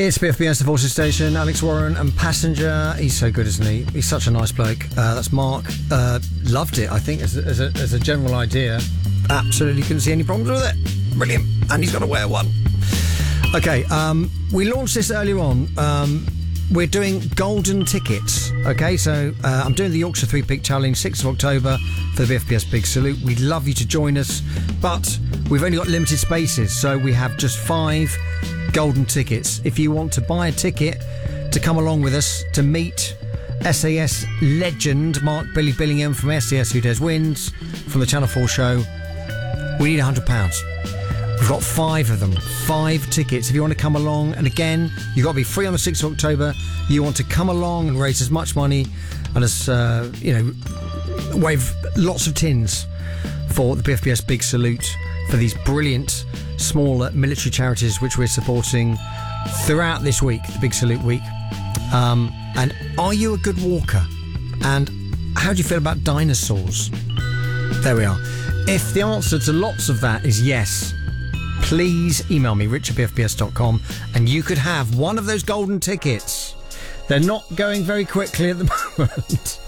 It's BFBS, the Forces Station. Alex Warren and Passenger. He's so good, isn't he? He's such a nice bloke. That's Mark. Loved it, I think, as a general idea. Absolutely couldn't see any problems with it. Brilliant. And he's got to wear one. Okay, we launched this earlier on. We're doing golden tickets. Okay, so I'm doing the Yorkshire 3 Peak Challenge, 6th of October for the BFBS Big Salute. We'd love you to join us, but we've only got limited spaces, so we have just 5 golden tickets. If you want to buy a ticket to come along with us to meet SAS legend Mark Billy Billingham from SAS Who Dares Wins from the Channel 4 show, we need £100. We've got 5 of them, 5 tickets. If you want to come along, and again, you've got to be free on the 6th of October. You want to come along and raise as much money and as wave lots of tins for the BFBS Big Salute for these brilliant small military charities which we're supporting throughout this week, the Big Salute week. And are you a good walker? And how do you feel about dinosaurs? There we are. If the answer to lots of that is yes, please email me, rich@bfbs.com, and you could have one of those golden tickets. They're not going very quickly at the moment.